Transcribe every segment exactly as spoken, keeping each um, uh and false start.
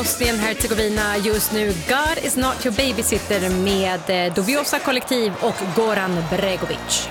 Bosnien-Hercegovina just nu. God is not your babysitter med Dubiosa Kollektiv och Goran Bregovic.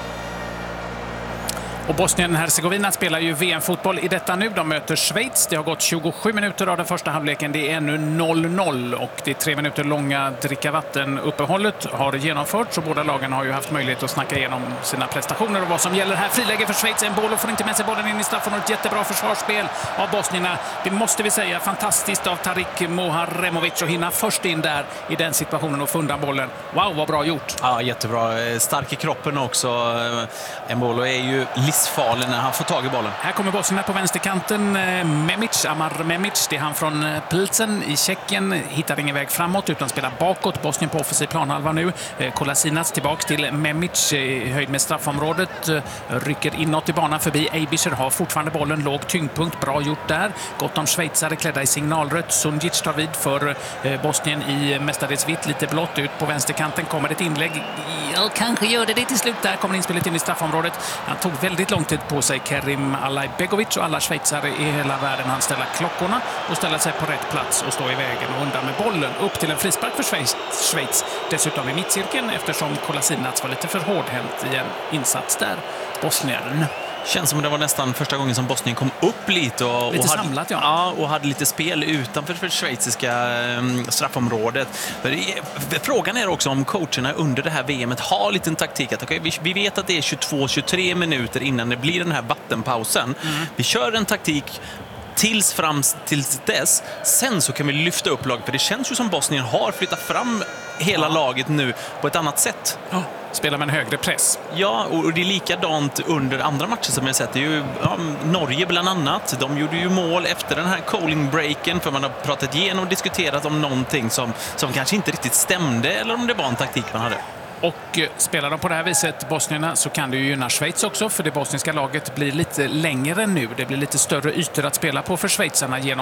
Och Bosnien-Hercegovina spelar ju V M-fotboll i detta nu. De möter Schweiz. Det har gått tjugosju minuter av den första halvleken. Det är ännu noll noll och det tre minuter långa dricka vatten-uppehållet har genomförts. Och båda lagen har ju haft möjlighet att snacka igenom sina prestationer och vad som gäller här. Friläge för Schweiz. En boll och får inte med sig bollen in i straffområdet. Jättebra försvarsspel av bosnierna. Det måste vi säga. Fantastiskt av Tarik Moharemovic att hinna först in där i den situationen och få undan bollen. Wow, vad bra gjort. Ja, jättebra. Stark i kroppen också. Embolo är ju livsfarlig när han får tag i bollen. Här kommer bosnierna på vänsterkanten. Memic, Amar Memic, det är han från Pilsen i Tjeckien. Hittar ingen väg framåt utan spelar bakåt. Bosnien på offensiv planhalva nu. Kolasinac tillbaks till Memic i höjd med straffområdet. Rycker inåt i banan förbi. Eibischer har fortfarande bollen. Låg tyngdpunkt. Bra gjort där. Gott om schweizare klädda i signalrött. Sundic tar vid för Bosnien i mestadels vitt. Lite blått ut på vänsterkanten. Kommer ett inlägg. Ja, kanske gör det det till slut. Där kommer inspelet in i straffområdet. Han tog väldigt lång tid på sig, Kerim Alajbegovic, och alla schweizare i hela världen. Han ställer klockorna och ställer sig på rätt plats och står i vägen och undan med bollen upp till en frispark för Schweiz. Schweiz. Dessutom i mittcirkeln eftersom Kolasinac var lite för hårdhänt i en insats där. Bosnien. Känns som det var nästan första gången som Bosnien kom upp lite och, lite och, hade, samlat, ja. Ja, och hade lite spel utanför för det schweiziska um, straffområdet. För, frågan är också om coacherna under det här V M:et har lite en taktik. Att, okay, vi, vi vet att det är tjugotvå till tjugotre minuter innan det blir den här vattenpausen. Mm. Vi kör en taktik tills fram tills dess. Sen så kan vi lyfta upp laget. För det känns ju som Bosnien har flyttat fram hela ja. laget nu på ett annat sätt. Ja. Spelar med en högre press. Ja, och det är likadant under andra matcher som jag sett. Det är ju ja, Norge bland annat. De gjorde ju mål efter den här calling-breaken för man har pratat igenom och diskuterat om någonting som, som kanske inte riktigt stämde eller om det var en taktik man hade. Och spelar de på det här viset, bosnierna, så kan det ju gynna Schweiz också, för det bosniska laget blir lite längre nu. Det blir lite större ytor att spela på för schweizarna genom